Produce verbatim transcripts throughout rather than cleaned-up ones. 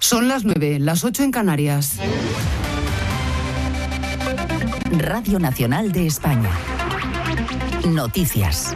Son las nueve, las ocho en Canarias. Radio Nacional de España. Noticias.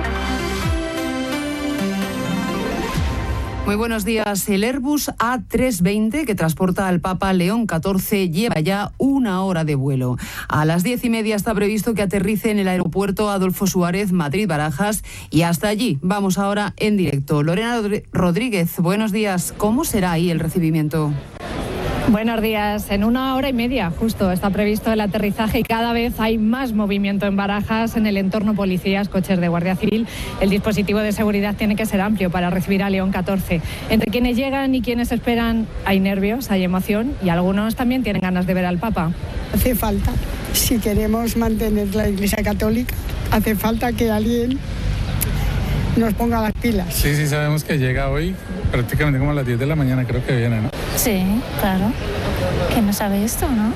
Muy buenos días. El Airbus A trescientos veinte que transporta al Papa León catorce lleva ya una hora de vuelo. A las diez y media está previsto que aterrice en el aeropuerto Adolfo Suárez, Madrid-Barajas, y hasta allí vamos ahora en directo. Lorena Rodríguez, buenos días. ¿Cómo será ahí el recibimiento? Buenos días. En una hora y media justo está previsto el aterrizaje y cada vez hay más movimiento en Barajas, en el entorno policías, coches de Guardia Civil. El dispositivo de seguridad tiene que ser amplio para recibir a León catorce. Entre quienes llegan y quienes esperan hay nervios, hay emoción y algunos también tienen ganas de ver al Papa. Hace falta, si queremos mantener la Iglesia Católica, hace falta que alguien nos ponga las pilas. Sí, sí, sabemos que llega hoy, prácticamente como a las diez de la mañana creo que viene, ¿no? Sí, claro. ¿Quién no sabe esto, no?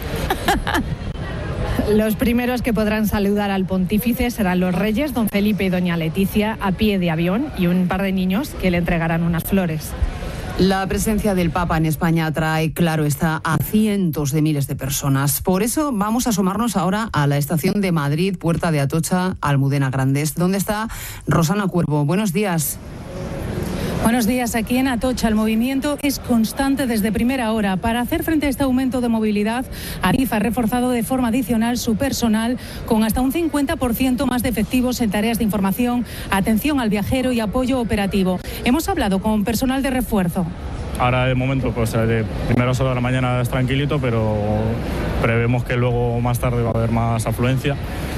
Los primeros que podrán saludar al pontífice serán los reyes, don Felipe y doña Leticia, a pie de avión, y un par de niños que le entregarán unas flores. La presencia del Papa en España atrae, claro está, a cientos de miles de personas. Por eso vamos a asomarnos ahora a la estación de Madrid, Puerta de Atocha, Almudena Grandes, donde está Rosana Cuervo. Buenos días. Buenos días. Aquí en Atocha el movimiento es constante desde primera hora. Para hacer frente a este aumento de movilidad, Adif ha reforzado de forma adicional su personal con hasta un cincuenta por ciento más de efectivos en tareas de información, atención al viajero y apoyo operativo. Hemos hablado con personal de refuerzo. Ahora de momento, pues de primeras horas de la mañana es tranquilito, pero prevemos que luego más tarde va a haber más afluencia.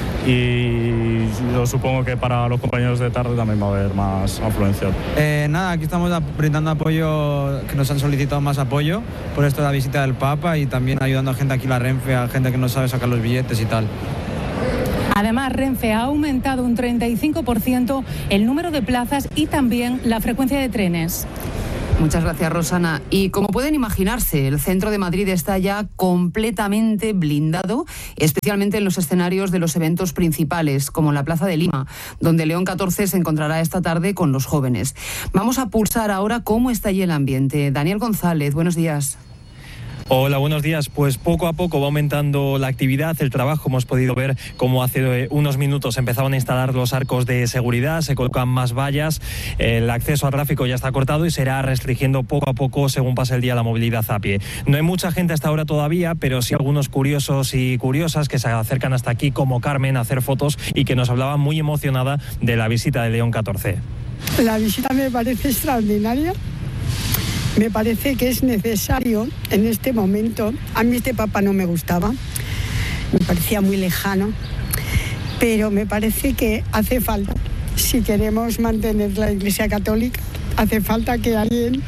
Y yo supongo que para los compañeros de tarde también va a haber más afluencia. Eh, nada, aquí estamos brindando apoyo, que nos han solicitado más apoyo por esto de la visita del Papa y también ayudando a gente aquí en la Renfe, a gente que no sabe sacar los billetes y tal. Además, Renfe ha aumentado un treinta y cinco por ciento el número de plazas y también la frecuencia de trenes. Muchas gracias, Rosana. Y como pueden imaginarse, el centro de Madrid está ya completamente blindado, especialmente en los escenarios de los eventos principales, como la Plaza de Lima, donde León catorce se encontrará esta tarde con los jóvenes. Vamos a pulsar ahora cómo está allí el ambiente. Daniel González, buenos días. Hola, buenos días. Pues poco a poco va aumentando la actividad, el trabajo. Hemos podido ver cómo hace unos minutos empezaban a instalar los arcos de seguridad, se colocan más vallas, el acceso al tráfico ya está cortado y se irá restringiendo poco a poco según pase el día la movilidad a pie. No hay mucha gente hasta ahora todavía, pero sí algunos curiosos y curiosas que se acercan hasta aquí, como Carmen, a hacer fotos y que nos hablaba muy emocionada de la visita de León catorce. La visita me parece extraordinaria. Me parece que es necesario en este momento. A mí este Papa no me gustaba, me parecía muy lejano, pero me parece que hace falta, si queremos mantener la Iglesia Católica, hace falta que alguien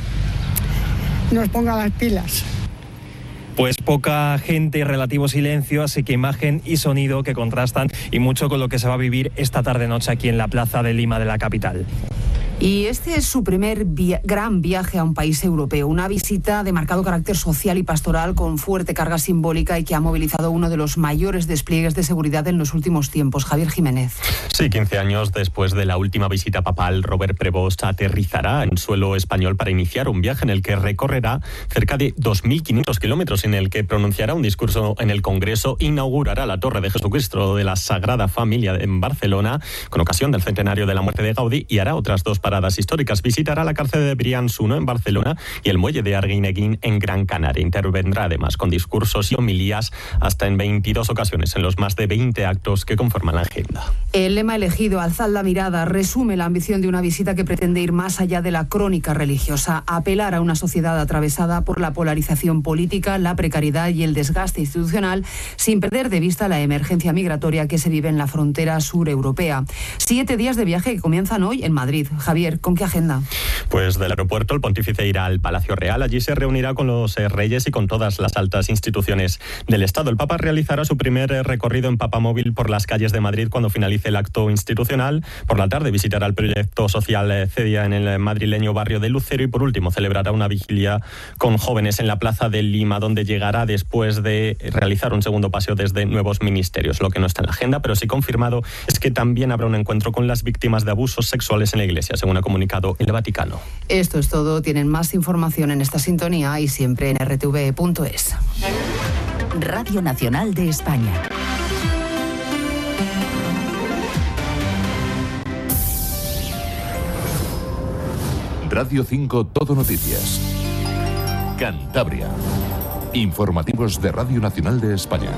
nos ponga las pilas. Pues poca gente, relativo silencio, así que imagen y sonido que contrastan y mucho con lo que se va a vivir esta tarde-noche aquí en la Plaza de Lima de la capital. Y este es su primer via- gran viaje a un país europeo, una visita de marcado carácter social y pastoral con fuerte carga simbólica y que ha movilizado uno de los mayores despliegues de seguridad en los últimos tiempos. Javier Jiménez. Sí, quince años después de la última visita papal, Robert Prevost aterrizará en suelo español para iniciar un viaje en el que recorrerá cerca de dos mil quinientos kilómetros, en el que pronunciará un discurso en el Congreso, inaugurará la Torre de Jesucristo de la Sagrada Familia en Barcelona con ocasión del centenario de la muerte de Gaudí y hará otras dos paradas históricas. Visitará la cárcel de Brians uno en Barcelona y el muelle de Arguineguín en Gran Canaria. Intervendrá además con discursos y homilías hasta en veintidós ocasiones en los más de veinte actos que conforman la agenda. El lema elegido, Alzad la mirada, resume la ambición de una visita que pretende ir más allá de la crónica religiosa, apelar a una sociedad atravesada por la polarización política, la precariedad y el desgaste institucional, sin perder de vista la emergencia migratoria que se vive en la frontera sur europea. Siete días de viaje que comienzan hoy en Madrid. Javier, ¿con qué agenda? Pues del aeropuerto el pontífice irá al Palacio Real. Allí se reunirá con los eh, reyes y con todas las altas instituciones del Estado. El Papa realizará su primer eh, recorrido en papamóvil por las calles de Madrid cuando finalice el acto institucional. Por la tarde visitará el proyecto social eh, CEDIA en el madrileño barrio de Lucero y por último celebrará una vigilia con jóvenes en la Plaza de Lima, donde llegará después de realizar un segundo paseo desde nuevos ministerios. Lo que no está en la agenda, pero sí confirmado, es que también habrá un encuentro con las víctimas de abusos sexuales en la Iglesia. Según según ha comunicado el Vaticano. Esto es todo. Tienen más información en esta sintonía y siempre en r t v punto es. Radio Nacional de España. Radio cinco Todo Noticias. Cantabria. Informativos de Radio Nacional de España.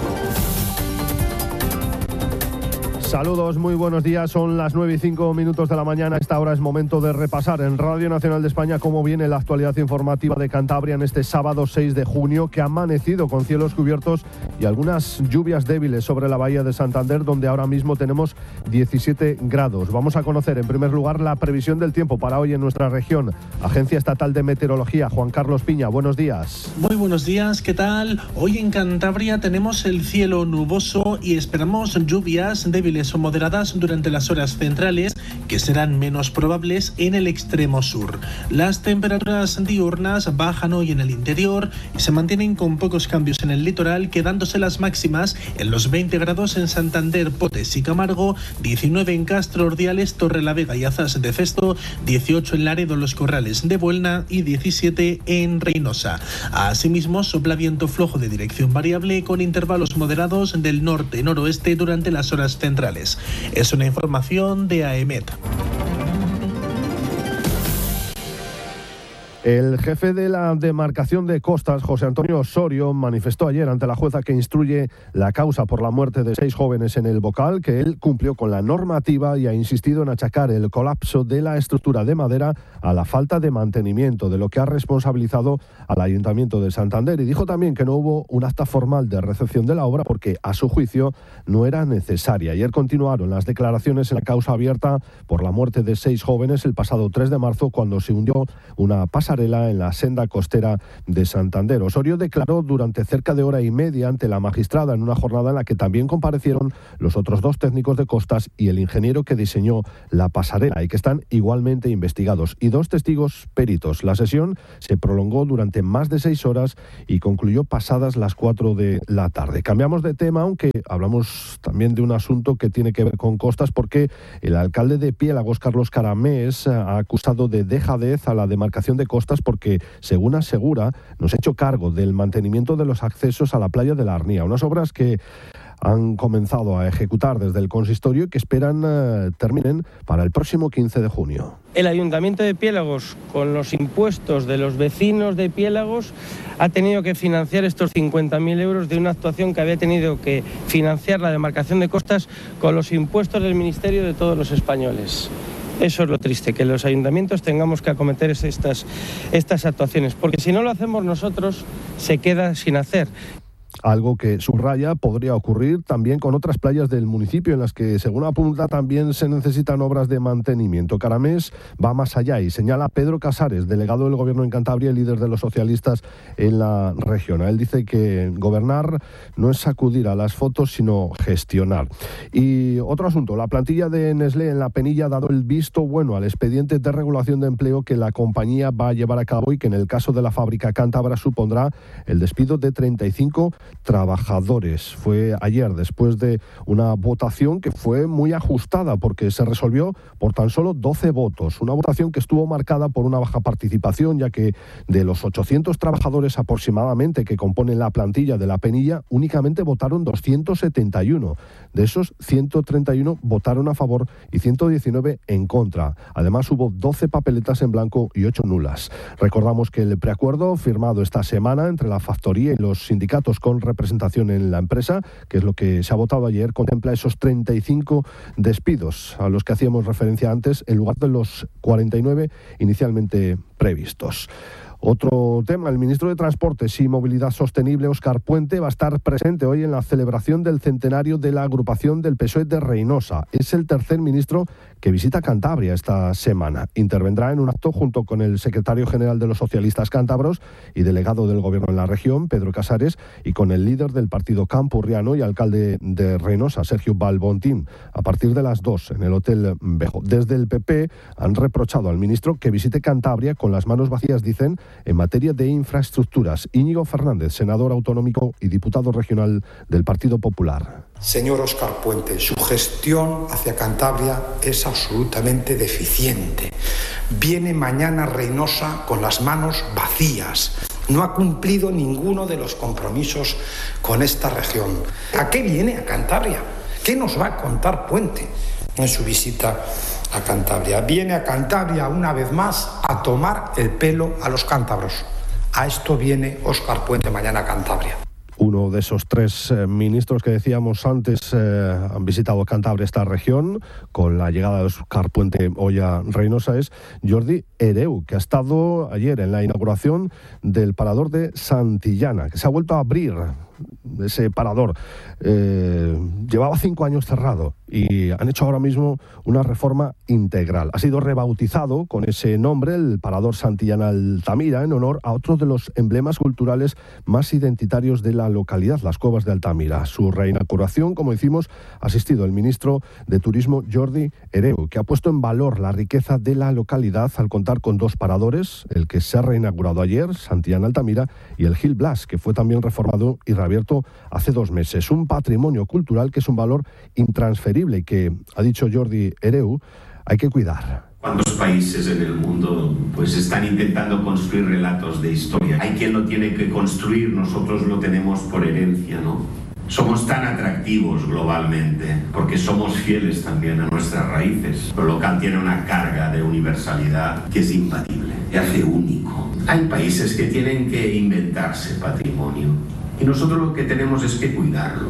Saludos, muy buenos días. Son las nueve y cinco minutos de la mañana. A esta hora es momento de repasar en Radio Nacional de España cómo viene la actualidad informativa de Cantabria en este sábado seis de junio, que ha amanecido con cielos cubiertos y algunas lluvias débiles sobre la bahía de Santander, donde ahora mismo tenemos diecisiete grados. Vamos a conocer en primer lugar la previsión del tiempo para hoy en nuestra región. Agencia Estatal de Meteorología, Juan Carlos Piña, buenos días. Muy buenos días, ¿qué tal? Hoy en Cantabria tenemos el cielo nuboso y esperamos lluvias débiles o moderadas durante las horas centrales, que serán menos probables en el extremo sur. Las temperaturas diurnas bajan hoy en el interior y se mantienen con pocos cambios en el litoral, quedándose las máximas en los veinte grados en Santander, Potes y Camargo, diecinueve en Castro, Ordiales, Torrelavega y Azas de Festo, dieciocho en Laredo, Los Corrales de Buelna y diecisiete en Reynosa. Asimismo, sopla viento flojo de dirección variable con intervalos moderados del norte-noroeste durante las horas centrales. Es una información de AEMET. El jefe de la demarcación de Costas, José Antonio Osorio, manifestó ayer ante la jueza que instruye la causa por la muerte de seis jóvenes en el Bocal que él cumplió con la normativa y ha insistido en achacar el colapso de la estructura de madera a la falta de mantenimiento, de lo que ha responsabilizado al Ayuntamiento de Santander. Y dijo también que no hubo un acta formal de recepción de la obra porque, a su juicio, no era necesaria. Ayer continuaron las declaraciones en la causa abierta por la muerte de seis jóvenes el pasado tres de marzo, cuando se hundió una pasarela en la senda costera de Santander. Osorio declaró durante cerca de hora y media ante la magistrada en una jornada en la que también comparecieron los otros dos técnicos de Costas y el ingeniero que diseñó la pasarela, y que están igualmente investigados, y dos testigos peritos. La sesión se prolongó durante más de seis horas y concluyó pasadas las cuatro de la tarde. Cambiamos de tema, aunque hablamos también de un asunto que tiene que ver con Costas, porque el alcalde de Piélagos, Carlos Caramés, ha acusado de dejadez a la demarcación de Costas porque, según asegura, no se ha hecho cargo del mantenimiento de los accesos a la playa de la Arnía, unas obras que han comenzado a ejecutar desde el consistorio y que esperan eh, terminen para el próximo quince de junio. El Ayuntamiento de Piélagos, con los impuestos de los vecinos de Piélagos, ha tenido que financiar estos cincuenta mil euros de una actuación que había tenido que financiar la demarcación de Costas con los impuestos del Ministerio de todos los españoles. Eso es lo triste, que los ayuntamientos tengamos que acometer estas, estas actuaciones, porque si no lo hacemos nosotros, se queda sin hacer. Algo que, subraya, podría ocurrir también con otras playas del municipio en las que, según apunta, también se necesitan obras de mantenimiento. Caramés va más allá y señala a Pedro Casares, delegado del Gobierno en Cantabria y líder de los socialistas en la región. Él dice que gobernar no es sacudir a las fotos, sino gestionar. Y otro asunto, la plantilla de Nestlé en La Penilla ha dado el visto bueno al expediente de regulación de empleo que la compañía va a llevar a cabo y que, en el caso de la fábrica cántabra, supondrá el despido de treinta y cinco trabajadores. Fue ayer, después de una votación que fue muy ajustada porque se resolvió por tan solo doce votos. Una votación que estuvo marcada por una baja participación, ya que de los ochocientos trabajadores aproximadamente que componen la plantilla de La Penilla, únicamente votaron doscientos setenta y uno. De esos, ciento treinta y uno votaron a favor y ciento diecinueve en contra. Además, hubo doce papeletas en blanco y ocho nulas. Recordamos que el preacuerdo firmado esta semana entre la factoría y los sindicatos con representación en la empresa, que es lo que se ha votado ayer, contempla esos treinta y cinco despidos a los que hacíamos referencia antes, en lugar de los cuarenta y nueve inicialmente previstos. Otro tema, el ministro de Transportes y Movilidad Sostenible, Óscar Puente, va a estar presente hoy en la celebración del centenario de la agrupación del P S O E de Reynosa. Es el tercer ministro que visita Cantabria esta semana. Intervendrá en un acto junto con el secretario general de los socialistas cántabros y delegado del gobierno en la región, Pedro Casares, y con el líder del partido campurriano y alcalde de Reynosa, Sergio Balbontín, a partir de las dos en el Hotel Bejo. Desde el P P han reprochado al ministro que visite Cantabria con con las manos vacías, dicen, en materia de infraestructuras. Íñigo Fernández, senador autonómico y diputado regional del Partido Popular. Señor Óscar Puente, su gestión hacia Cantabria es absolutamente deficiente. Viene mañana Reynosa con las manos vacías. No ha cumplido ninguno de los compromisos con esta región. ¿A qué viene a Cantabria? ¿Qué nos va a contar Puente en su visita a Cantabria? Viene a Cantabria una vez más a tomar el pelo a los cántabros. A esto viene Óscar Puente mañana a Cantabria. Uno de esos tres eh, ministros que decíamos antes eh, han visitado Cantabria, esta región, con la llegada de Óscar Puente hoy a Reynosa, es Jordi Hereu, que ha estado ayer en la inauguración del parador de Santillana, que se ha vuelto a abrir. Ese parador eh, llevaba cinco años cerrado y han hecho ahora mismo una reforma integral. Ha sido rebautizado con ese nombre, el parador Santillana Altamira, en honor a otro de los emblemas culturales más identitarios de la localidad, las Cuevas de Altamira. Su reinauguración, como decimos, ha asistido el ministro de Turismo Jordi Hereu, que ha puesto en valor la riqueza de la localidad al contar con dos paradores, el que se ha reinaugurado ayer, Santillana Altamira, y el Gil Blas, que fue también reformado y abierto hace dos meses. Un patrimonio cultural que es un valor intransferible y que, ha dicho Jordi Hereu, hay que cuidar. ¿Cuántos países en el mundo pues están intentando construir relatos de historia? Hay quien lo tiene que construir, nosotros lo tenemos por herencia, ¿no? Somos tan atractivos globalmente porque somos fieles también a nuestras raíces. Lo local tiene una carga de universalidad que es imbatible, que hace único. Hay países que tienen que inventarse patrimonio. Y nosotros lo que tenemos es que cuidarlo.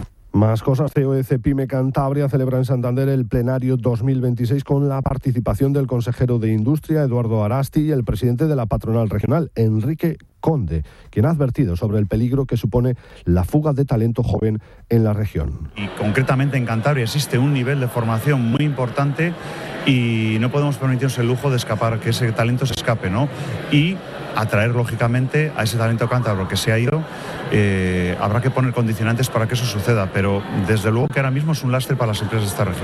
Más cosas. C O E Cepime Cantabria celebra en Santander el plenario dos mil veintiséis con la participación del consejero de Industria, Eduardo Arasti, y el presidente de la patronal regional, Enrique Conde, quien ha advertido sobre el peligro que supone la fuga de talento joven en la región. Y concretamente en Cantabria existe un nivel de formación muy importante y no podemos permitirnos el lujo de escapar, que ese talento se escape, ¿no? Y atraer lógicamente a ese talento cántabro que se ha ido. Eh, habrá que poner condicionantes para que eso suceda, pero desde luego que ahora mismo es un lastre para las empresas de esta región.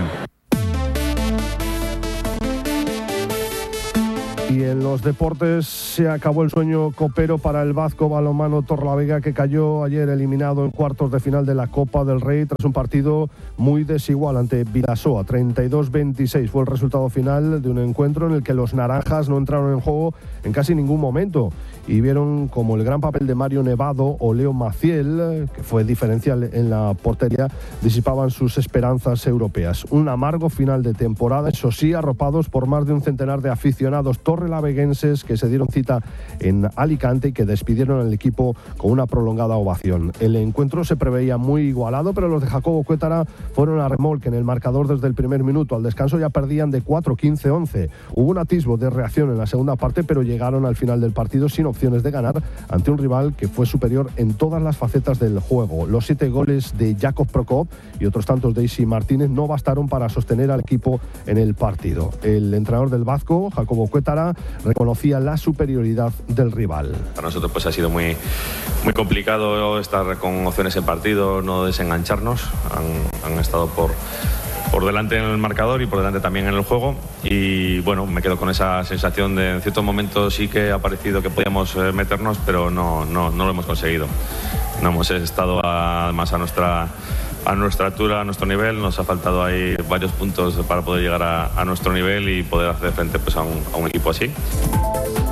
Y en los deportes se acabó el sueño copero para el Vasco Balonmano Torrelavega, que cayó ayer eliminado en cuartos de final de la Copa del Rey tras un partido muy desigual ante Vidasoa. treinta y dos veintiséis fue el resultado final de un encuentro en el que los naranjas no entraron en juego en casi ningún momento y vieron como el gran papel de Mario Nevado o Leo Maciel, que fue diferencial en la portería, disipaban sus esperanzas europeas. Un amargo final de temporada, eso sí, arropados por más de un centenar de aficionados torrelaveguenses que se dieron cita en Alicante y que despidieron al equipo con una prolongada ovación. El encuentro se preveía muy igualado, pero los de Jacobo Cuétara fueron a remolque en el marcador desde el primer minuto. Al descanso ya perdían de cuatro quince once. Hubo un atisbo de reacción en la segunda parte, pero llegaron al final del partido sin opciones de ganar ante un rival que fue superior en todas las facetas del juego. Los siete goles de Jakub Prokop y otros tantos de Isi Martínez no bastaron para sostener al equipo en el partido. El entrenador del Vasco, Jacobo Cuétara, reconocía la superioridad del rival. Para nosotros pues ha sido muy, muy complicado estar con opciones en partido, no desengancharnos. Han, han estado por, por delante en el marcador y por delante también en el juego. Y bueno, me quedo con esa sensación de en ciertos momentos sí que ha parecido que podíamos meternos, pero no, no, no lo hemos conseguido. No hemos estado además a nuestra... a nuestra altura, a nuestro nivel. Nos ha faltado ahí varios puntos para poder llegar a, a nuestro nivel y poder hacer frente pues, a, un, a un equipo así.